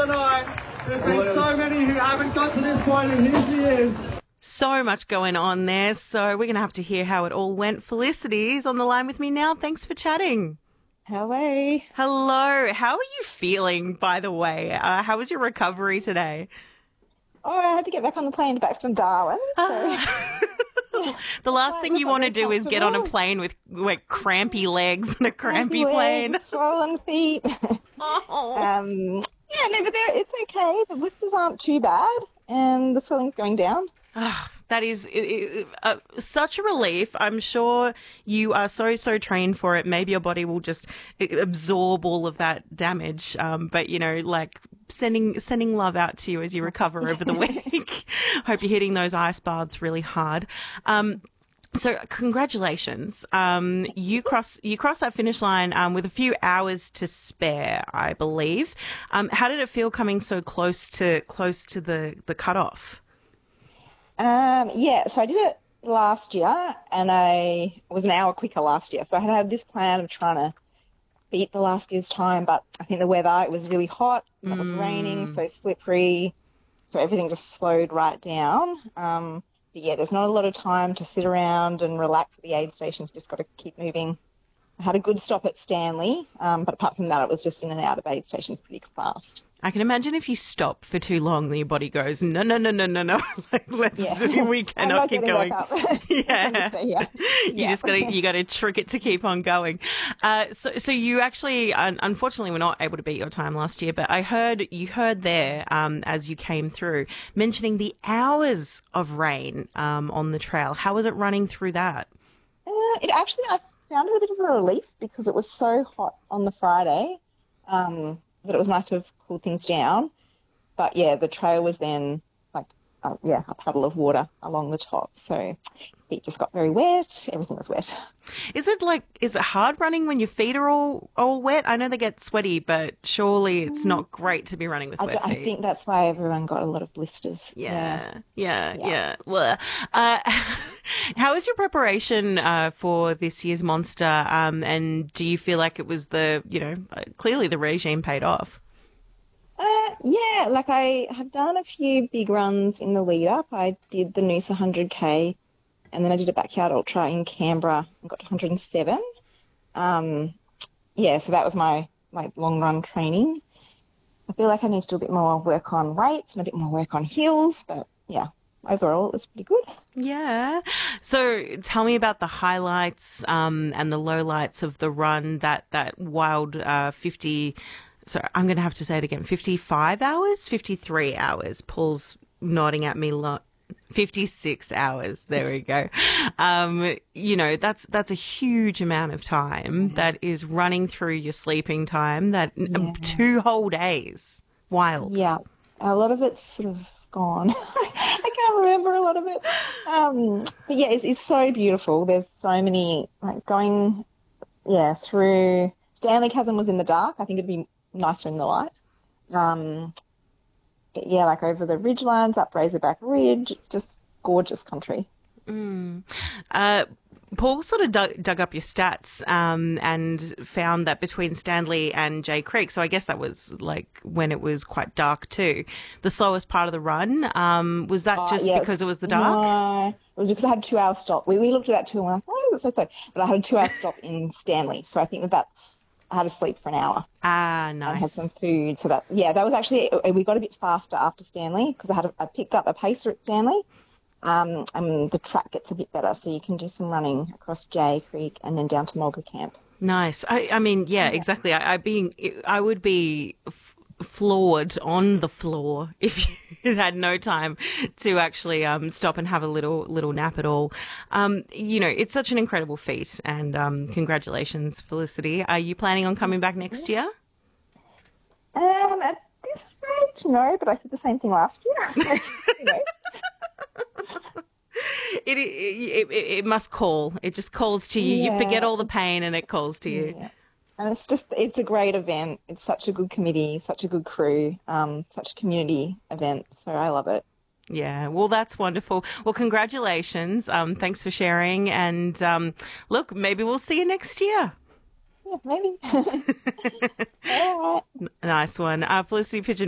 the night. There's been so many who haven't got to this point, and here she is. So much going on there, so we're going to have to hear how it all went. Felicity's on the line with me now. Thanks for chatting. Hello. Hello. How are you feeling, by the way? How was your recovery today? Oh, I had to get back on the plane back from Darwin. So. The last thing you want to do is get on a plane with crampy legs and a crampy plane. Swollen feet. Oh. Yeah, no, but it's okay. The blisters aren't too bad, and the swelling's going down. That is such a relief. I'm sure you are so trained for it. Maybe your body will just absorb all of that damage. But, you know, like sending love out to you as you recover over the week. Hope you're hitting those ice baths really hard. So congratulations. You crossed that finish line with a few hours to spare, I believe. How did it feel coming so close to the cutoff? Yeah, so I did it last year, and I was an hour quicker last year. So I had this plan of trying to beat the last year's time, but I think the weather, it was really hot, and it was raining, so slippery, so everything just slowed right down. But yeah, there's not a lot of time to sit around and relax at the aid stations, just got to keep moving. I had a good stop at Stanley, but apart from that, it was just in and out of aid stations pretty fast. I can imagine if you stop for too long, then your body goes, no. Like, we cannot keep going. Yeah. You got to trick it to keep on going. So you actually, unfortunately, were not able to beat your time last year, but you heard there, as you came through, mentioning the hours of rain, on the trail. How was it running through that? I found it a bit of a relief because it was so hot on the Friday, that it was nice to have cooled things down. But yeah, the trail was then like, a puddle of water along the top. So it just got very wet. Everything was wet. Is it hard running when your feet are all wet? I know they get sweaty, but surely it's not great to be running with wet feet. I think that's why everyone got a lot of blisters. Yeah. Well, how was your preparation for this year's Monster? And do you feel like it was clearly the regime paid off? Yeah, like I have done a few big runs in the lead up. I did the Noosa 100K, and then I did a backyard ultra in Canberra and got to 107. So that was my long run training. I feel like I need to do a bit more work on weights and a bit more work on hills, but yeah, overall it was pretty good. Yeah. So tell me about the highlights and the lowlights of the run, that wild 50. So I'm going to have to say it again, 55 hours, 53 hours. Paul's nodding at me 56 hours. There we go. That's a huge amount of time that is running through your sleeping time, 2 whole days. Wild. Yeah. A lot of it's sort of gone. I can't remember a lot of it. But yeah, it's so beautiful. There's so many, going, through Stanley Chasm was in the dark. I think it'd be nicer in the light. But yeah, over the ridgelines, up Razorback Ridge, it's just gorgeous country. Paul sort of dug up your stats and found that between Stanley and Jay Creek, so I guess that was when it was quite dark too, the slowest part of the run. Was that because it was the dark? No, it was because I had a 2-hour stop. We looked at that too, and I thought, oh, it was so slow. But I had a 2-hour stop in Stanley, so I think I had to sleep for an hour. Ah, nice. And had some food. So that was actually, we got a bit faster after Stanley because I picked up a pacer at Stanley. And the track gets a bit better, so you can do some running across Jay Creek and then down to Mulga Camp. Nice. I mean, exactly. I would be floored on the floor if you had no time to actually stop and have a little nap at all. It's such an incredible feat, and congratulations, Felicity. Are you planning on coming back next year? At this stage, no, but I said the same thing last year. It must call. It just calls to you. Yeah. You forget all the pain and it calls to you. Yeah. And it's a great event. It's such a good committee, such a good crew, such a community event. So I love it. Yeah, well, that's wonderful. Well, congratulations. Thanks for sharing. And look, maybe we'll see you next year. Yeah, maybe. All right. Nice one. Felicity Pigeon.